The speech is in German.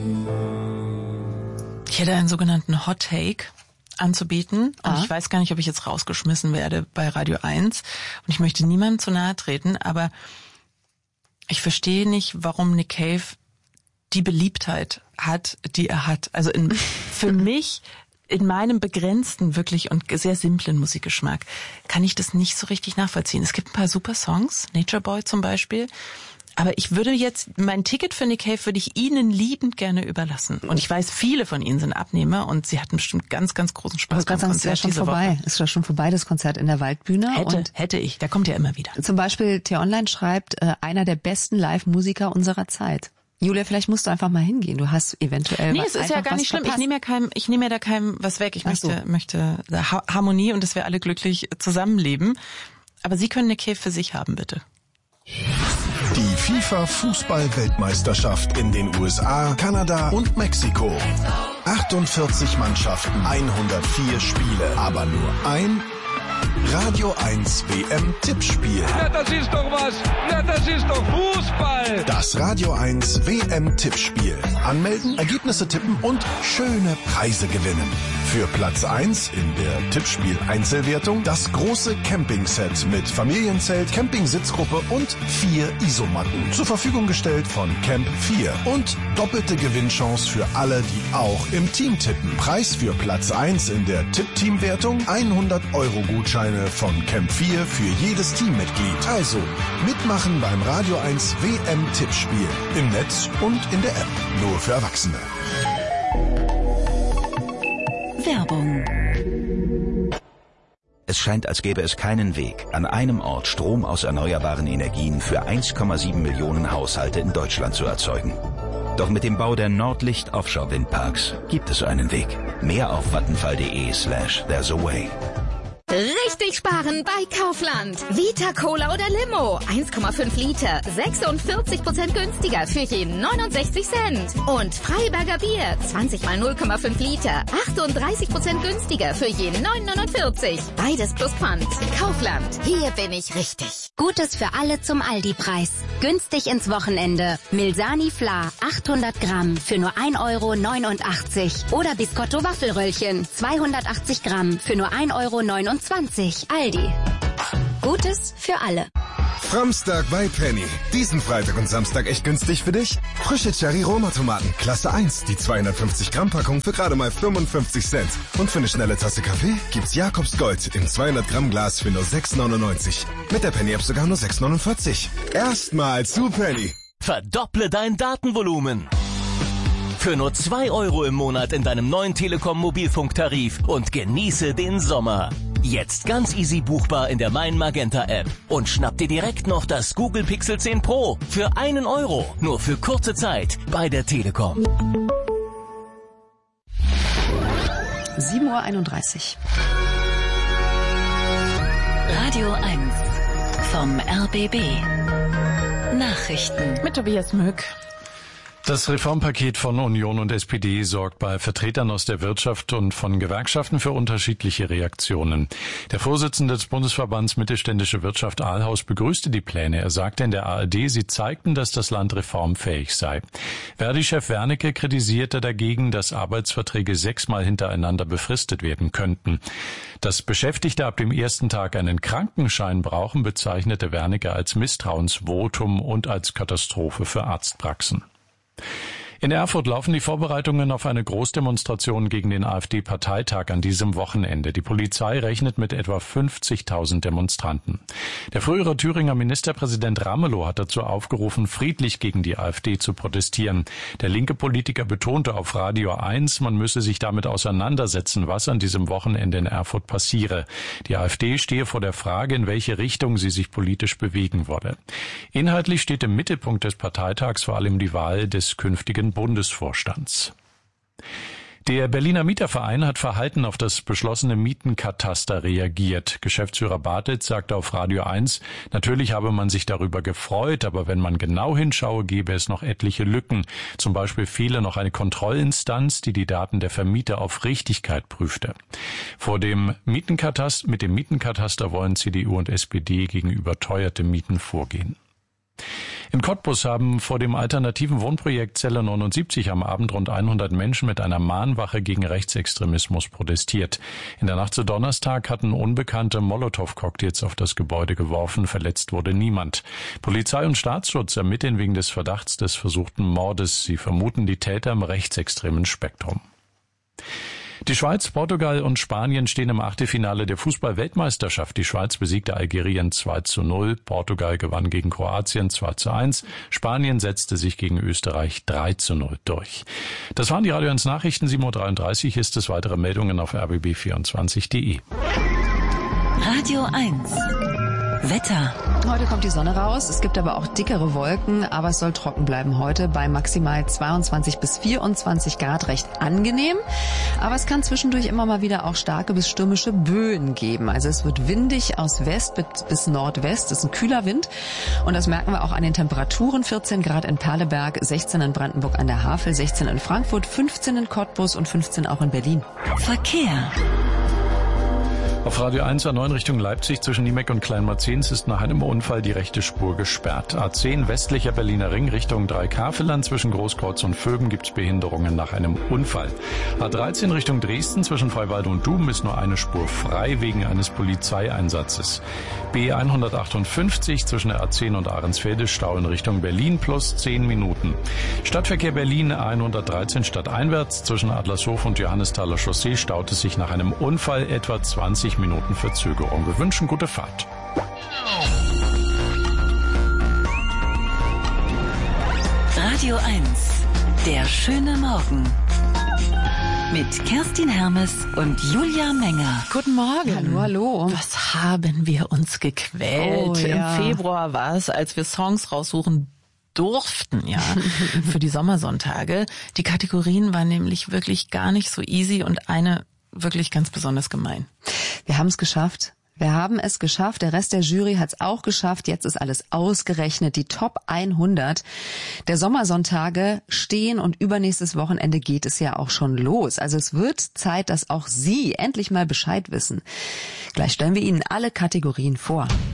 Ich hätte einen sogenannten Hot Take anzubieten. Und ich weiß gar nicht, ob ich jetzt rausgeschmissen werde bei Radio 1. Und ich möchte niemandem zu nahe treten, aber ich verstehe nicht, warum Nick Cave die Beliebtheit hat, die er hat. Also für mich, in meinem begrenzten, wirklich und sehr simplen Musikgeschmack, kann ich das nicht so richtig nachvollziehen. Es gibt ein paar super Songs, Nature Boy zum Beispiel, aber ich würde jetzt, mein Ticket für Nick Cave würde ich Ihnen liebend gerne überlassen. Und ich weiß, viele von Ihnen sind Abnehmer und Sie hatten bestimmt ganz, ganz großen Spaß beim Konzert. Ist ja schon vorbei. Woche. Ist ja schon vorbei, das Konzert in der Waldbühne. Hätte ich. Der kommt ja immer wieder. Zum Beispiel T-Online schreibt, einer der besten Live-Musiker unserer Zeit. Julia, vielleicht musst du einfach mal hingehen. Du hast eventuell es ist ja gar nicht schlimm. Verpasst. Ich nehme ja da keinem was weg. Ich möchte Harmonie und dass wir alle glücklich zusammenleben. Aber Sie können Nick Cave für sich haben, bitte. Die FIFA-Fußball-Weltmeisterschaft in den USA, Kanada und Mexiko. 48 Mannschaften, 104 Spiele, aber nur ein Radio 1 WM-Tippspiel. Ja, das ist doch was. Ja, das ist doch Fußball. Das Radio 1 WM-Tippspiel. Anmelden, Ergebnisse tippen und schöne Preise gewinnen. Für Platz 1 in der Tippspiel-Einzelwertung das große Campingset mit Familienzelt, Campingsitzgruppe und 4 Isomatten. Zur Verfügung gestellt von Camp 4. Und doppelte Gewinnchance für alle, die auch im Team tippen. Preis für Platz 1 in der Tipp-Team-Wertung 100 € Gutscheine von Camp 4 für jedes Teammitglied. Also mitmachen beim Radio 1 WM-Tippspiel. Im Netz und in der App. Nur für Erwachsene. Werbung. Es scheint, als gäbe es keinen Weg, an einem Ort Strom aus erneuerbaren Energien für 1,7 Millionen Haushalte in Deutschland zu erzeugen. Doch mit dem Bau der Nordlicht Offshore Windparks gibt es einen Weg. Mehr auf vattenfall.de/there's a way. Richtig sparen bei Kaufland. Vita Cola oder Limo. 1,5 Liter. 46% günstiger für je 69 Cent. Und Freiberger Bier. 20 mal 0,5 Liter. 38% günstiger für je 9,49. Beides plus Pfand. Kaufland. Hier bin ich richtig. Gutes für alle zum Aldi-Preis. Günstig ins Wochenende. Milsani Fla 800 Gramm für nur 1,89 € oder Biscotto Waffelröllchen 280 Gramm für nur 1,29 €. Aldi. Gutes für alle. Framstag bei Penny. Diesen Freitag und Samstag echt günstig für dich? Frische Cherry-Roma-Tomaten, Klasse 1, die 250 Gramm Packung für gerade mal 55 Cent. Und für eine schnelle Tasse Kaffee gibt's Jakobs Gold im 200 Gramm Glas für nur 6,99. Mit der Penny-App sogar nur 6,49. Erstmal zu Penny. Verdopple dein Datenvolumen. Für nur 2 € im Monat in deinem neuen Telekom-Mobilfunktarif und genieße den Sommer. Jetzt ganz easy buchbar in der Mein Magenta App. Und schnapp dir direkt noch das Google Pixel 10 Pro für 1 €. Nur für kurze Zeit bei der Telekom. 7:31 Uhr. Radio 1 vom RBB. Nachrichten. Mit Tobias Mück. Das Reformpaket von Union und SPD sorgt bei Vertretern aus der Wirtschaft und von Gewerkschaften für unterschiedliche Reaktionen. Der Vorsitzende des Bundesverbands Mittelständische Wirtschaft Ahlhaus begrüßte die Pläne. Er sagte in der ARD, sie zeigten, dass das Land reformfähig sei. Verdi-Chef Wernicke kritisierte dagegen, dass Arbeitsverträge 6-mal hintereinander befristet werden könnten. Dass Beschäftigte ab dem ersten Tag einen Krankenschein brauchen, bezeichnete Wernicke als Misstrauensvotum und als Katastrophe für Arztpraxen. In Erfurt laufen die Vorbereitungen auf eine Großdemonstration gegen den AfD-Parteitag an diesem Wochenende. Die Polizei rechnet mit etwa 50.000 Demonstranten. Der frühere Thüringer Ministerpräsident Ramelow hat dazu aufgerufen, friedlich gegen die AfD zu protestieren. Der linke Politiker betonte auf Radio 1, man müsse sich damit auseinandersetzen, was an diesem Wochenende in Erfurt passiere. Die AfD stehe vor der Frage, in welche Richtung sie sich politisch bewegen wolle. Inhaltlich steht im Mittelpunkt des Parteitags vor allem die Wahl des künftigen Bundesvorstands. Der Berliner Mieterverein hat verhalten auf das beschlossene Mietenkataster reagiert. Geschäftsführer Bartels sagte auf Radio 1, natürlich habe man sich darüber gefreut, aber wenn man genau hinschaue, gäbe es noch etliche Lücken. Zum Beispiel fehle noch eine Kontrollinstanz, die die Daten der Vermieter auf Richtigkeit prüfte. Mit dem Mietenkataster wollen CDU und SPD gegen überteuerte Mieten vorgehen. In Cottbus haben vor dem alternativen Wohnprojekt Zelle 79 am Abend rund 100 Menschen mit einer Mahnwache gegen Rechtsextremismus protestiert. In der Nacht zu Donnerstag hatten Unbekannte Molotow-Cocktails auf das Gebäude geworfen. Verletzt wurde niemand. Polizei und Staatsschutz ermitteln wegen des Verdachts des versuchten Mordes. Sie vermuten die Täter im rechtsextremen Spektrum. Die Schweiz, Portugal und Spanien stehen im Achtelfinale der Fußball-Weltmeisterschaft. Die Schweiz besiegte Algerien 2:0, Portugal gewann gegen Kroatien 2:1, Spanien setzte sich gegen Österreich 3:0 durch. Das waren die Radio 1 Nachrichten, 7:33 Uhr ist es. Weitere Meldungen auf rbb24.de. Radio 1 Wetter. Heute kommt die Sonne raus, es gibt aber auch dickere Wolken, aber es soll trocken bleiben heute bei maximal 22 bis 24 Grad, recht angenehm. Aber es kann zwischendurch immer mal wieder auch starke bis stürmische Böen geben. Also es wird windig aus West bis Nordwest, das ist ein kühler Wind und das merken wir auch an den Temperaturen. 14 Grad in Perleberg, 16 in Brandenburg an der Havel, 16 in Frankfurt, 15 in Cottbus und 15 auch in Berlin. Verkehr. Auf Radio 1 A9 Richtung Leipzig zwischen Niemeck und Kleinmarzens ist nach einem Unfall die rechte Spur gesperrt. A10 westlicher Berliner Ring Richtung Dreikafelland zwischen Großkreuz und Vöben gibt's Behinderungen nach einem Unfall. A13 Richtung Dresden zwischen Freiwalde und Duben ist nur eine Spur frei wegen eines Polizeieinsatzes. B158 zwischen der A10 und Ahrensfelde Stau in Richtung Berlin plus 10 Minuten. Stadtverkehr Berlin A113 stadteinwärts zwischen Adlershof und Johannesthaler Chaussee staut es sich nach einem Unfall etwa 20 Minuten Verzögerung. Wir wünschen gute Fahrt. Radio 1, der schöne Morgen. Mit Kerstin Hermes und Julia Menger. Guten Morgen. Hallo, hallo. Was haben wir uns gequält. Oh, ja. Im Februar war es, als wir Songs raussuchen durften, ja, für die Sommersonntage. Die Kategorien waren nämlich wirklich gar nicht so easy und eine wirklich ganz besonders gemein. Wir haben es geschafft. Wir haben es geschafft. Der Rest der Jury hat es auch geschafft. Jetzt ist alles ausgerechnet. Die Top 100 der Sommersonntage stehen und übernächstes Wochenende geht es ja auch schon los. Also es wird Zeit, dass auch Sie endlich mal Bescheid wissen. Gleich stellen wir Ihnen alle Kategorien vor.